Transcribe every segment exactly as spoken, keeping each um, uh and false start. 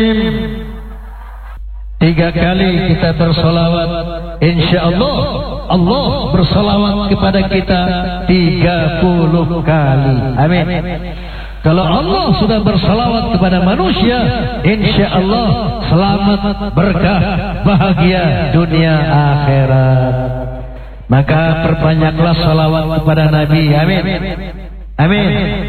Tiga kali kita bersolawat, insya Allah Allah bersolawat kepada kita tiga puluh kali. Amin. Kalau Allah sudah bersolawat kepada manusia, insya Allah selamat, berkah, bahagia dunia akhirat. Maka perbanyaklah salawat kepada Nabi. Amin. Amin.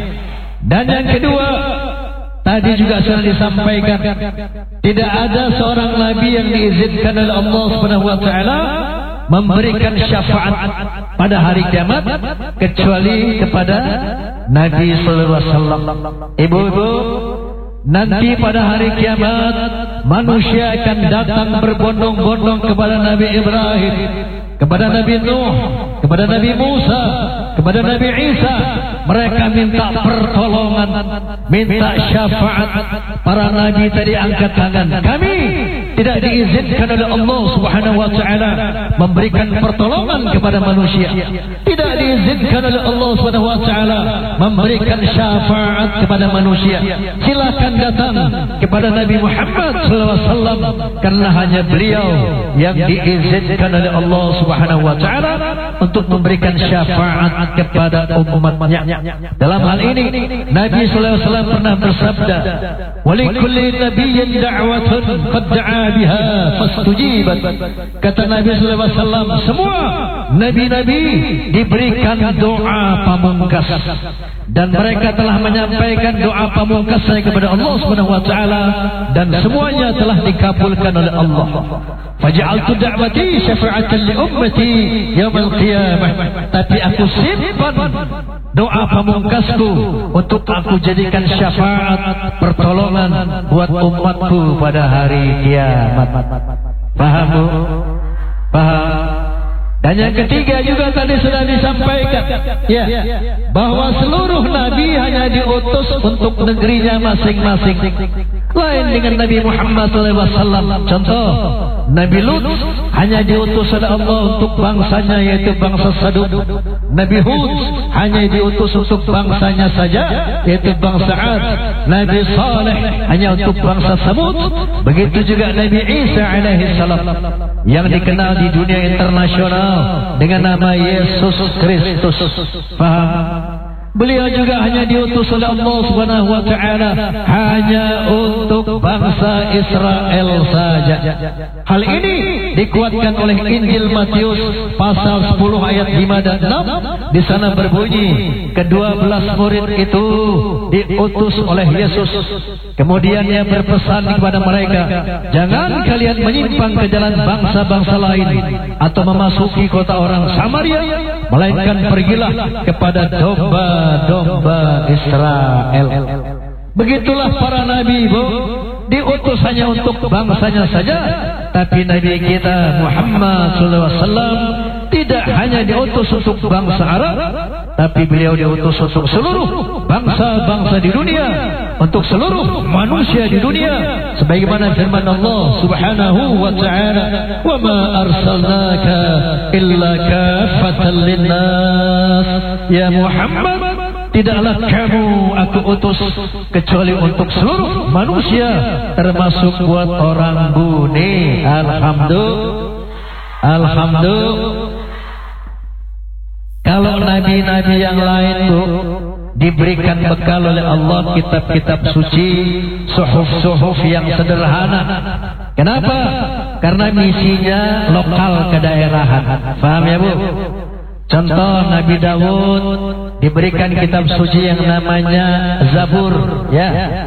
Dan yang kedua, tadi juga sudah disampaikan, tidak ada seorang nabi yang diizinkan oleh Allah Subhanahu wa taala memberikan syafaat pada hari kiamat kecuali kepada Nabi sallallahu alaihi wasallam. Ibu-ibu, nanti pada hari kiamat manusia akan datang berbondong-bondong kepada Nabi Ibrahim, kepada Nabi Nuh, kepada Nabi Musa, kepada Nabi Isa. Mereka minta pertolongan, minta syafaat. Para nabi tadi angkat tangan. Kami tidak diizinkan oleh Allah Subhanahu wa taala memberikan pertolongan kepada manusia. Tidak diizinkan oleh Allah Subhanahu wa taala memberikan syafaat kepada manusia. Silakan datang kepada Nabi Muhammad sallallahu alaihi wasallam, karena hanya beliau yang diizinkan oleh Allah Subhanahu wa taala untuk memberikan syafaat kepada umatnya. Dalam hal ini Nabi sallallahu alaihi wasallam pernah bersabda, "Walikulli nabiyyin da'watun qad da'a biha fastujibat." Kata Nabi sallallahu alaihi wasallam, semua nabi-nabi diberikan doa pamungkas, dan mereka telah menyampaikan doa pamungkasnya kepada Allah Subhanahu wa taala, dan semuanya telah dikabulkan oleh Allah. Faj'altu da'wati syafa'atan li ummati yaumil qiyamah. Tapi aku simpan doa pamungkasku untuk aku jadikan syafaat, pertolongan buat umatku pada hari kiamat. Paham Bu? Paham? Dan yang ketiga juga tadi sudah disampaikan, ya, bahwa seluruh nabi hanya diutus untuk negerinya masing-masing. Lain dengan Nabi Muhammad sallallahu alaihi wasallam. Contoh, Nabi Lut hanya diutus oleh Allah untuk bangsanya, yaitu bangsa Sadum. Nabi Hud hanya diutus untuk bangsanya saja, yaitu bangsa Ad. Nabi Saleh hanya untuk bangsa Samud. Begitu juga Nabi Isa alaihi salam yang dikenal di dunia internasional dengan nama Yesus Kristus. Paham? Beliau juga hanya diutus oleh Allah Subhanahu wa taala hanya untuk bangsa Israel saja. Hal ini dikuatkan oleh Injil Matius pasal sepuluh ayat lima dan enam. Di sana berbunyi, kedua belas murid itu diutus oleh Yesus. Kemudian ia berpesan kepada mereka, jangan kalian menyimpang ke jalan bangsa-bangsa lain atau memasuki kota orang Samaria, melainkan pergilah kepada domba-domba Israel. Begitulah para nabi, Bu, diutus hanya untuk bangsanya saja. Tapi Nabi kita Muhammad sallallahu alaihi wasallam tidak hanya diutus untuk bangsa Arab, tapi beliau diutus untuk seluruh bangsa-bangsa di dunia, untuk seluruh manusia di dunia, sebagaimana firman Allah Subhanahu wa taala, "Wa ma arsalnaka illa kaffatan linnas." Ya Muhammad, tidaklah kamu aku utus kecuali untuk seluruh manusia, termasuk buat orang buni. Alhamdulillah. Alhamdulillah. Kalau nabi-nabi yang lain tuh diberikan bekal oleh Allah kitab-kitab suci, suhuf-suhuf yang sederhana. Kenapa? Karena misinya lokal kedaerahan. Paham ya Bu? Contoh, Nabi Daud diberikan kitab suci yang namanya Zabur, ya.